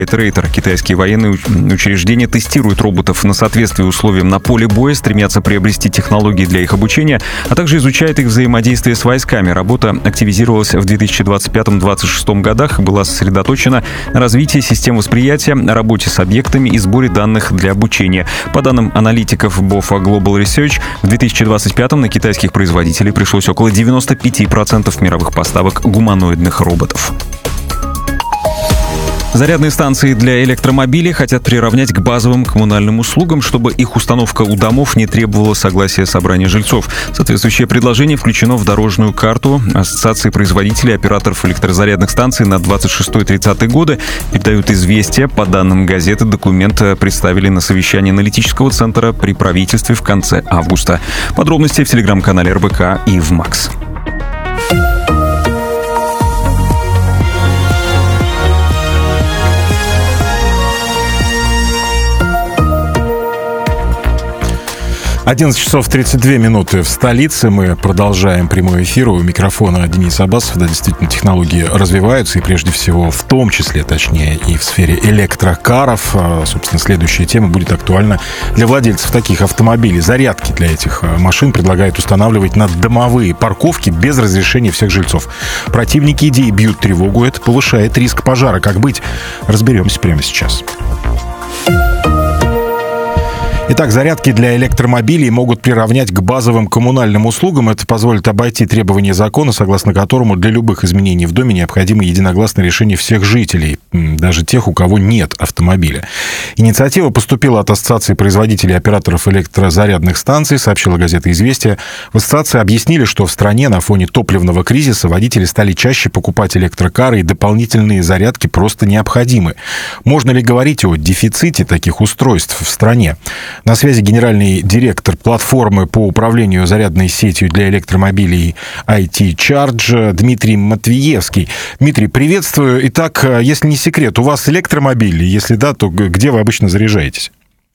Рейтер. Китайские военные учреждения тестируют роботов на соответствие условиям на поле боя, стремятся приобрести технологии для их обучения, а также изучают их взаимодействие с войсками. Работа активизировалась в 2025-2026 годах и была сосредоточена на развитии систем восприятия, работе с объектами и сборе данных для обучения. По данным аналитиков BofA Global Research, в 2025 на китайских производителей пришлось около 95% мировых поставок гуманоидных роботов. Зарядные станции для электромобилей хотят приравнять к базовым коммунальным услугам, чтобы их установка у домов не требовала согласия собрания жильцов. Соответствующее предложение включено в дорожную карту Ассоциации производителей и операторов электрозарядных станций на 26-30 годы. Передают «Известия». По данным газеты, документ представили на совещании аналитического центра при правительстве в конце августа. Подробности в телеграм-канале РБК и в МАКС. 11 часов 32 минуты в столице. Мы продолжаем прямой эфир. У микрофона Денис Аббасов. Да, действительно, технологии развиваются, и прежде всего, в том числе, точнее, и в сфере электрокаров. Собственно, следующая тема будет актуальна для владельцев таких автомобилей. Зарядки для этих машин предлагают устанавливать на домовые парковки без разрешения всех жильцов. Противники идеи бьют тревогу. Это повышает риск пожара. Как быть? Разберемся прямо сейчас. Итак, зарядки для электромобилей могут приравнять к базовым коммунальным услугам. Это позволит обойти требования закона, согласно которому для любых изменений в доме необходимо единогласное решение всех жителей, даже тех, у кого нет автомобиля. Инициатива поступила от Ассоциации производителей и операторов электрозарядных станций, сообщила газета «Известия». В ассоциации объяснили, что в стране на фоне топливного кризиса водители стали чаще покупать электрокары, и дополнительные зарядки просто необходимы. Можно ли говорить о дефиците таких устройств в стране? На связи генеральный директор платформы по управлению зарядной сетью для электромобилей IT Charge Дмитрий Матвеевский. Дмитрий, приветствую. Итак, если не секрет, у вас электромобиль? Если да, то где вы обычно заряжаетесь?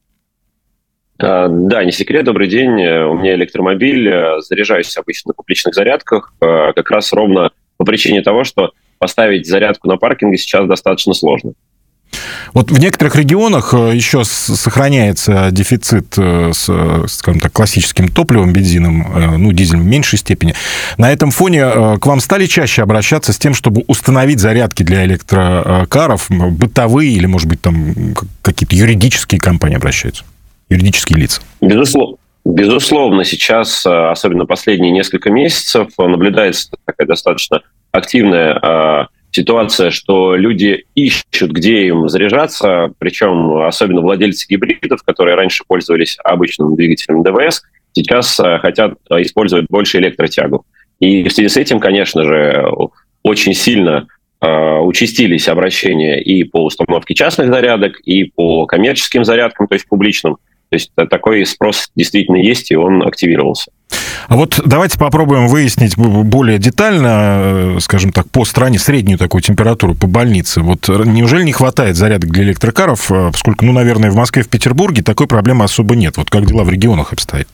Да, не секрет. Добрый день. У меня электромобиль. Заряжаюсь обычно на публичных зарядках. Как раз ровно по причине того, что поставить зарядку на паркинге сейчас достаточно сложно. Вот в некоторых регионах еще сохраняется дефицит с, скажем так, классическим топливом, бензином, дизелем в меньшей степени. На этом фоне к вам стали чаще обращаться с тем, чтобы установить зарядки для электрокаров, бытовые или, может быть, там какие-то юридические компании обращаются, юридические лица? Безусловно, сейчас, особенно последние несколько месяцев, наблюдается такая достаточно активная ситуация, что люди ищут, где им заряжаться, причем особенно владельцы гибридов, которые раньше пользовались обычным двигателем ДВС, сейчас хотят использовать больше электротягу. И в связи с этим, конечно же, очень сильно участились обращения и по установке частных зарядок, и по коммерческим зарядкам, то есть публичным. То есть такой спрос действительно есть, и он активировался. А вот давайте попробуем выяснить более детально, скажем так, по стране среднюю такую температуру по больнице. Вот неужели не хватает зарядок для электрокаров, поскольку, наверное, в Москве, в Петербурге такой проблемы особо нет. Вот как дела в регионах обстоят?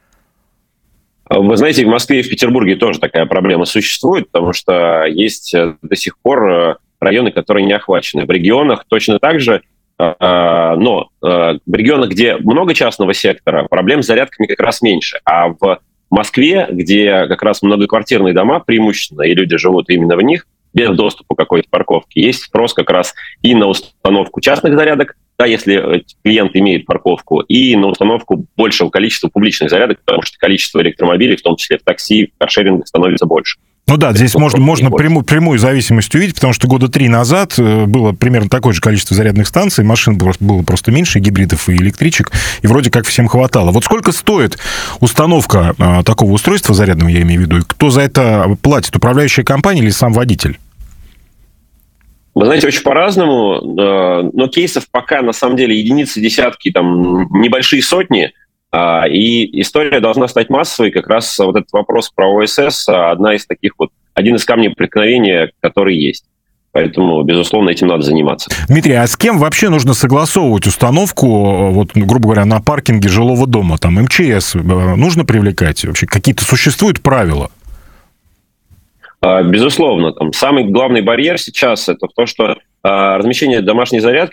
Вы знаете, в Москве и в Петербурге тоже такая проблема существует, потому что есть до сих пор районы, которые не охвачены. В регионах точно так же, но в регионах, где много частного сектора, проблем с зарядками как раз меньше. А в Москве, где как раз многоквартирные дома преимущественно, и люди живут именно в них, без доступа к какой-то парковке, есть спрос как раз и на установку частных зарядок, да, если клиент имеет парковку, и на установку большего количества публичных зарядок, потому что количество электромобилей, в том числе в такси, в каршеринге, становится больше. Ну да, здесь можно прямую зависимость увидеть, потому что года 3 назад было примерно такое же количество зарядных станций, машин было просто меньше, гибридов и электричек, и вроде как всем хватало. Вот сколько стоит установка такого устройства зарядного, я имею в виду, и кто за это платит, управляющая компания или сам водитель? Вы знаете, очень по-разному, но кейсов пока на самом деле единицы, десятки, там небольшие сотни. И история должна стать массовой. Как раз вот этот вопрос про ОСС один из камней преткновения, который есть. Поэтому, безусловно, этим надо заниматься. Дмитрий, а с кем вообще нужно согласовывать установку, вот, грубо говоря, на паркинге жилого дома? Там МЧС нужно привлекать? Вообще какие-то существуют правила? Безусловно, там самый главный барьер сейчас это то, что размещение домашней зарядки